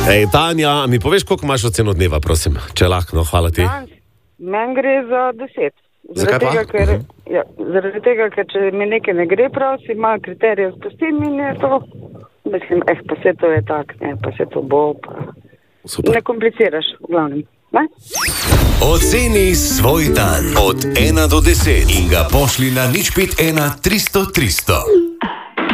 Ej, Tanja, mi poveš, koliko imaš oceno dneva, prosim, če lahko, no, hvala ti. Meni gre za 10. Zakaj pa? Zaradi tega, ker če mi nekaj ne gre prav, si malo kriterije spustim in je to. Mislim, pa se to je tak, ne, pa se to bo, pa Super. ne kompliciraš, v glavnem. Ne? Oceni svoj dan od 1 do 10 in ga pošli na 051 300 300.